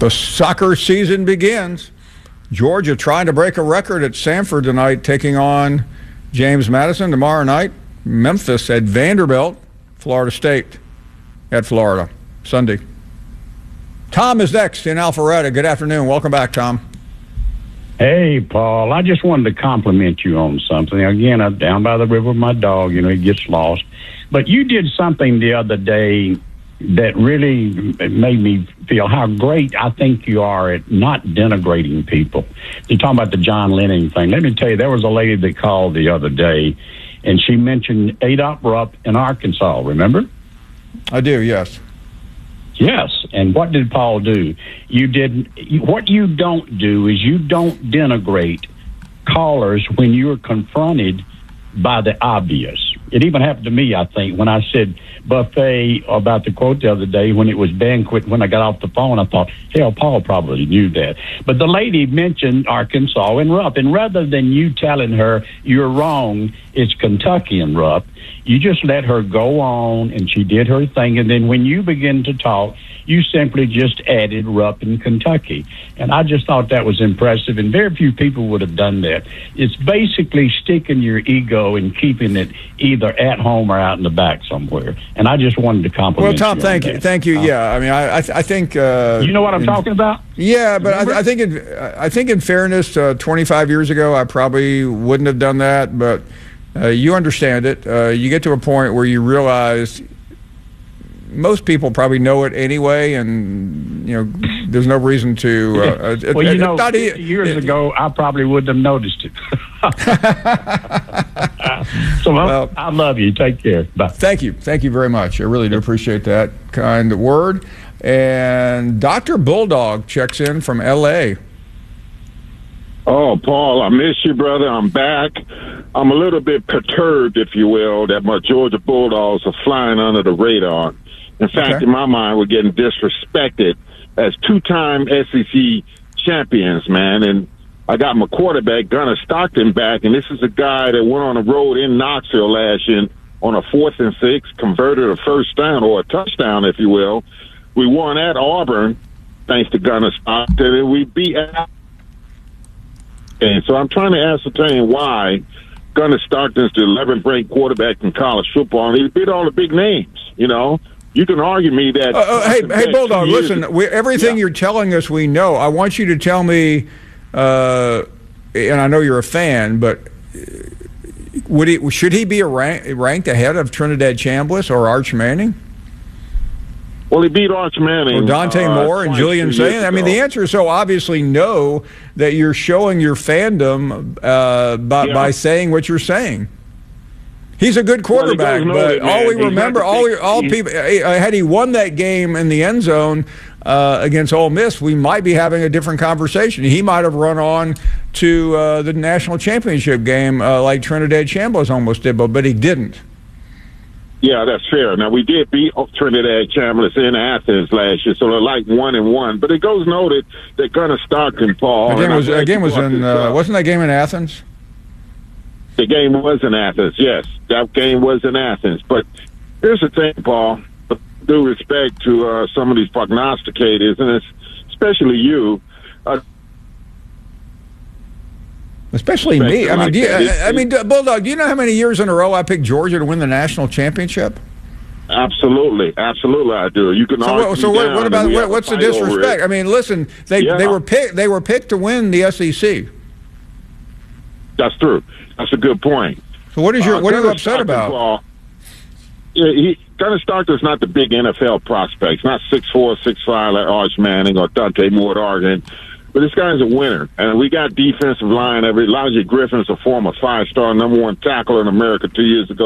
The soccer season begins. Georgia trying to break a record at Samford tonight, taking on James Madison. Tomorrow night, Memphis at Vanderbilt, Florida State at Florida, Sunday. Tom is next in Alpharetta. Good afternoon. Welcome back, Tom. Hey, Paul. I just wanted to compliment you on something. Again, I'm down by the river with my dog. You know, he gets lost. But you did something the other day that really made me feel how great I think you are at not denigrating people. You're talking about the John Lennon thing. Let me tell you, there was a lady that called the other day, and she mentioned Adolph Rupp in Arkansas, remember? I do, yes. Yes, and what did Paul do? What you don't do is you don't denigrate callers when you're confronted by the obvious. It even happened to me, I think, when I said buffet about the quote the other day when it was banquet. When I got off the phone, I thought, hell, Paul probably knew that. But the lady mentioned Arkansas and Rupp, and rather than you telling her you're wrong, it's Kentucky and Rupp, you just let her go on, and she did her thing. And then when you begin to talk, you simply just added Rupp in Kentucky. And I just thought that was impressive, and very few people would have done that. It's basically sticking your ego and keeping it either at home or out in the back somewhere. And I just wanted to compliment you. Well, Tom, thank you. Thank you. Yeah, I mean, I think... you know what I'm talking about? Yeah, but I think in fairness, 25 years ago, I probably wouldn't have done that, but... you understand it. You get to a point where you realize most people probably know it anyway, and you know there's no reason to. Well, you know, 50 years ago, I probably wouldn't have noticed it. So well, I love you. Take care. Bye. Thank you very much. I really do appreciate that kind word. And Dr. Bulldog checks in from L.A. Oh, Paul, I miss you, brother. I'm back. I'm a little bit perturbed, if you will, that my Georgia Bulldogs are flying under the radar. In fact, in my mind, we're getting disrespected as two-time SEC champions, man. And I got my quarterback, Gunnar Stockton, back, and this is a guy that went on the road in Knoxville last year on a 4th and 6, converted a first down or a touchdown, if you will. We won at Auburn, thanks to Gunnar Stockton, and we beat And so I'm trying to ascertain why Gunnar Stockton's the 11th ranked quarterback in college football, and he beat all the big names. You know, you can argue me that. Hey, Bulldog, listen. Everything you're telling us, we know. I want you to tell me, and I know you're a fan, but should he be ranked ahead of Trinidad Chambliss or Arch Manning? Well, he beat Arch Manning. Or Dante Moore and Julian Sayin. I mean, the answer is so obviously no, that you're showing your fandom by saying what you're saying. He's a good quarterback, but all we remember, all people, had he won that game in the end zone against Ole Miss, we might be having a different conversation. He might have run on to the national championship game like Trinidad Chambliss almost did, but he didn't. Yeah, that's fair. Now, we did beat Trinidad Chambliss in Athens last year, so they're like 1-1. But it goes noted that Gunnar Stockton, Paul... wasn't that game in Athens? The game was in Athens, yes. That game was in Athens. But here's the thing, Paul. With due respect to some of these prognosticators, and especially you... Especially me. I mean, Bulldog, do you know how many years in a row I picked Georgia to win the national championship? Absolutely, I do. You can argue. So what about what's the disrespect? I mean, listen, they were picked to win the SEC. That's true. That's a good point. So what are you upset about? Gunnar Stockton's not the big NFL prospect. He's not 6'4", 6'5" like Arch Manning or Dante Moore at Oregon. But this guy's a winner, and we got defensive line. Elijah Griffin's a former 5-star #1 tackler in America 2 years ago.